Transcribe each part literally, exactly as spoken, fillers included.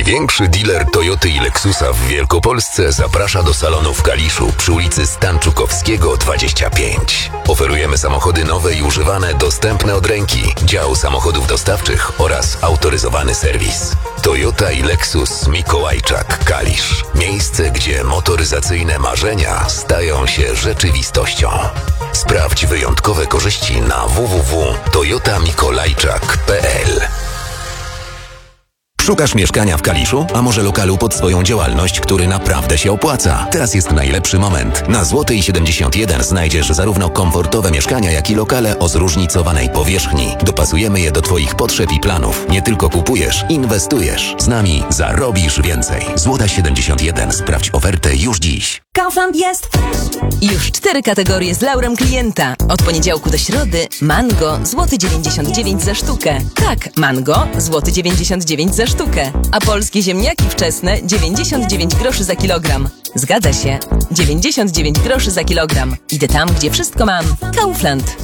Największy dealer Toyoty i Lexusa w Wielkopolsce zaprasza do salonu w Kaliszu przy ulicy Stanczukowskiego dwadzieścia pięć. Oferujemy samochody nowe i używane, dostępne od ręki, dział samochodów dostawczych oraz autoryzowany serwis. Toyota i Lexus Mikołajczak, Kalisz. Miejsce, gdzie motoryzacyjne marzenia stają się rzeczywistością. Sprawdź wyjątkowe korzyści na w w w kropka toyota mikolajczak kropka p l. Szukasz mieszkania w Kaliszu? A może lokalu pod swoją działalność, który naprawdę się opłaca? Teraz jest najlepszy moment. Na Złotej siedemdziesiąt jeden znajdziesz zarówno komfortowe mieszkania, jak i lokale o zróżnicowanej powierzchni. Dopasujemy je do Twoich potrzeb i planów. Nie tylko kupujesz, inwestujesz. Z nami zarobisz więcej. Złota siedemdziesiąt jeden. Sprawdź ofertę już dziś. Kaufland jest! Już cztery kategorie z laurem klienta. Od poniedziałku do środy mango złoty dziewięćdziesiąt dziewięć za sztukę. Tak, mango złoty dziewięćdziesiąt dziewięć za sztukę. A polskie ziemniaki wczesne dziewięćdziesiąt dziewięć groszy za kilogram. Zgadza się. dziewięćdziesiąt dziewięć groszy za kilogram. Idę tam, gdzie wszystko mam. Kaufland.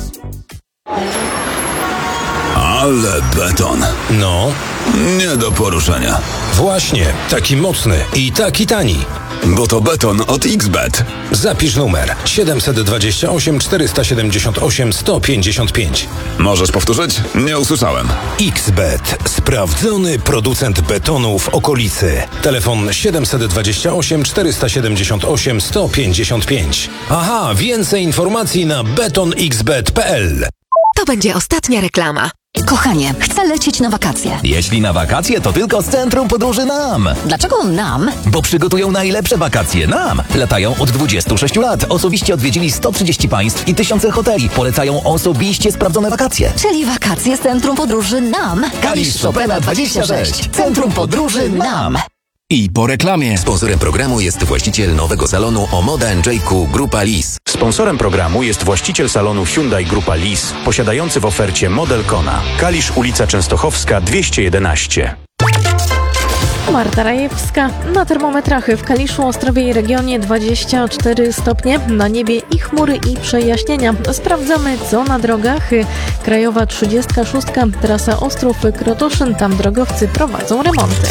Ale beton. No? Nie do poruszenia. Właśnie, taki mocny i taki tani. Bo to beton od X B E T. Zapisz numer siedem dwa osiem cztery siedem osiem jeden zero pięć pięć. Możesz powtórzyć? Nie usłyszałem. X B E T. Sprawdzony producent betonu w okolicy. Telefon siedem dwa osiem cztery siedem osiem jeden zero pięć pięć. Aha, więcej informacji na beton x bet kropka p l. To będzie ostatnia reklama. Kochanie, chcę lecieć na wakacje. Jeśli na wakacje, to tylko z Centrum Podróży NAM. Dlaczego nam? Bo przygotują najlepsze wakacje NAM. Latają od dwudziestu sześciu lat. Osobiście odwiedzili sto trzydzieści państw i tysiące hoteli. Polecają osobiście sprawdzone wakacje. Czyli wakacje z Centrum Podróży nam. Kalisz Chopina dwadzieścia sześć. Centrum Podróży NAM. I po reklamie. Sponsorem programu jest właściciel nowego salonu Omoda and J-Ku Grupa Lis. Sponsorem programu jest właściciel salonu Hyundai Grupa Lis, posiadający w ofercie model Kona. Kalisz, ulica Częstochowska, dwieście jedenaście. Marta Rajewska. Na termometrach w Kaliszu, Ostrowie i regionie dwadzieścia cztery stopnie. Na niebie i chmury i przejaśnienia. Sprawdzamy, co na drogach. Krajowa trzydziestka szóstka, trasa Ostrów-Krotoszyn. Tam drogowcy prowadzą remonty.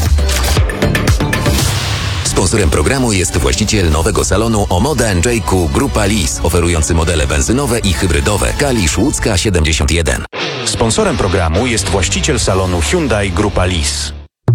Sponsorem programu jest właściciel nowego salonu Omoda and J-Ku Grupa Lis, oferujący modele benzynowe i hybrydowe. Kalisz, Łódzka siedemdziesiąt jeden. Sponsorem programu jest właściciel salonu Hyundai Grupa Lis.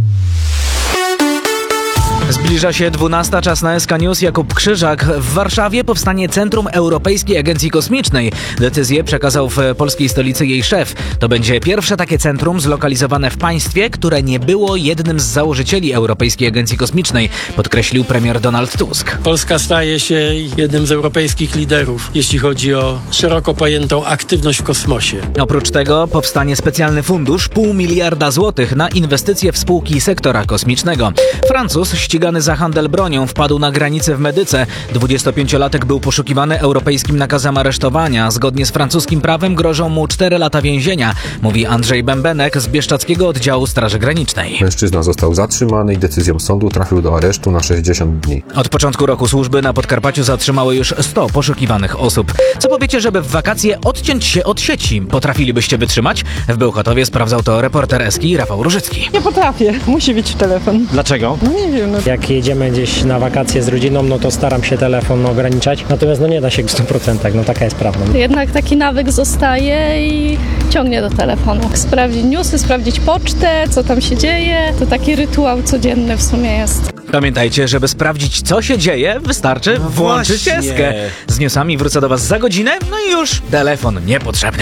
Zbliża się dwunasta, czas na S K News. Jakub Krzyżak. W Warszawie powstanie Centrum Europejskiej Agencji Kosmicznej. Decyzję przekazał w polskiej stolicy jej szef. To będzie pierwsze takie centrum zlokalizowane w państwie, które nie było jednym z założycieli Europejskiej Agencji Kosmicznej, podkreślił premier Donald Tusk. Polska staje się jednym z europejskich liderów, jeśli chodzi o szeroko pojętą aktywność w kosmosie. Oprócz tego powstanie specjalny fundusz pół miliarda złotych na inwestycje w spółki sektora kosmicznego. Francuz ścigany za handel bronią wpadł na granicę w Medyce. dwudziestopięciolatek był poszukiwany europejskim nakazem aresztowania. Zgodnie z francuskim prawem grożą mu cztery lata więzienia, mówi Andrzej Bębenek z Bieszczadzkiego Oddziału Straży Granicznej. Mężczyzna został zatrzymany i decyzją sądu trafił do aresztu na sześćdziesiąt dni. Od początku roku służby na Podkarpaciu zatrzymały już sto poszukiwanych osób. Co powiecie, żeby w wakacje odciąć się od sieci? Potrafilibyście wytrzymać? W Bełchatowie sprawdzał to reporter Eski Rafał Różycki. Nie potrafię. Musi być telefon. Dlaczego? No nie wiem. No. Jak jedziemy gdzieś na wakacje z rodziną, no to staram się telefon ograniczać. Natomiast no nie da się w stu procentach, no taka jest prawda. Jednak taki nawyk zostaje i ciągnie do telefonu. Sprawdzić newsy, sprawdzić pocztę, co tam się dzieje. To taki rytuał codzienny w sumie jest. Pamiętajcie, żeby sprawdzić, co się dzieje, wystarczy no włączyć Eskę. Z newsami wrócę do Was za godzinę, no i już telefon niepotrzebny.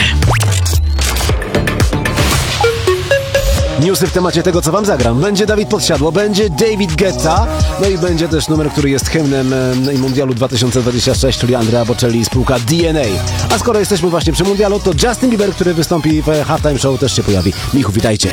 Newsy w temacie tego, co wam zagram. Będzie Dawid Podsiadło, będzie David Guetta, no i będzie też numer, który jest hymnem e, Mundialu dwa tysiące dwudziestego szóstego, czyli Andrea Bocelli i spółka D N A. A skoro jesteśmy właśnie przy Mundialu, to Justin Bieber, który wystąpi w Halftime Show, też się pojawi. Michu, witajcie.